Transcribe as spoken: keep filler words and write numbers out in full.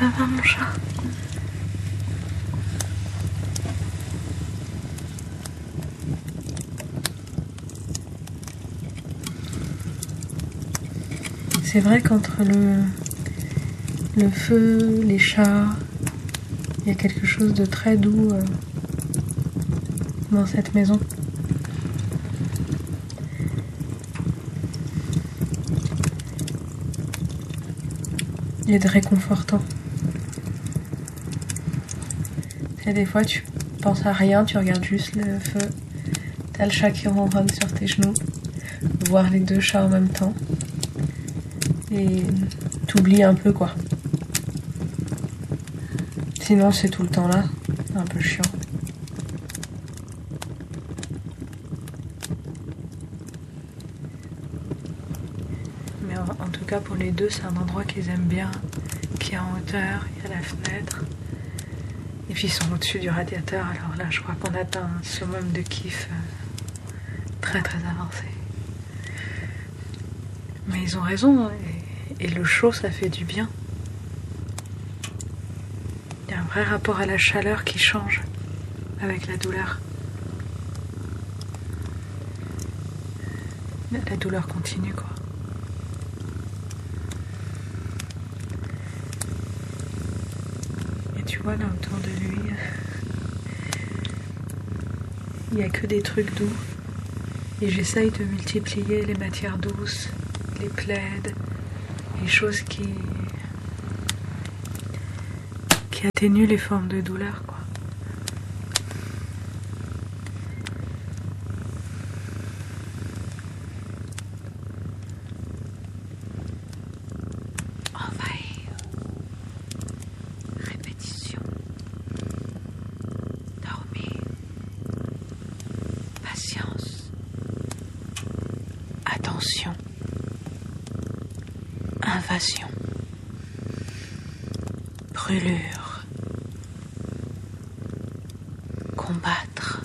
Ça va mon chat? C'est vrai qu'entre le, le feu, les chats, il y a quelque chose de très doux euh, dans cette maison. Il y a de réconfortant. Et des fois tu penses à rien, tu regardes juste le feu, t'as le chat qui ronronne sur tes genoux, voir les deux chats en même temps. Et t'oublies un peu quoi. Sinon c'est tout le temps là, c'est un peu chiant. Mais en, en tout cas pour les deux c'est un endroit qu'ils aiment bien, qui est en hauteur, il y a la fenêtre. Et puis ils sont au-dessus du radiateur, alors là je crois qu'on atteint un summum de kiff euh, très très avancé. Mais ils ont raison, et, et le chaud ça fait du bien. Il y a un vrai rapport à la chaleur qui change avec la douleur. La douleur continue quoi. Et tu vois là autour de lui, il n'y a que des trucs doux. Et j'essaye de multiplier les matières douces, les plaids, les choses qui, qui atténuent les formes de douleur, quoi. Envahir. Répétition. Dormir. Patience. Attention. Invasion. Brûlure. Combattre.